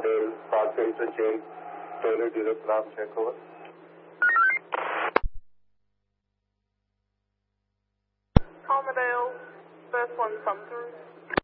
Palmdale, Park Interchange, Taylor direct last check over. Palmdale, first one come through.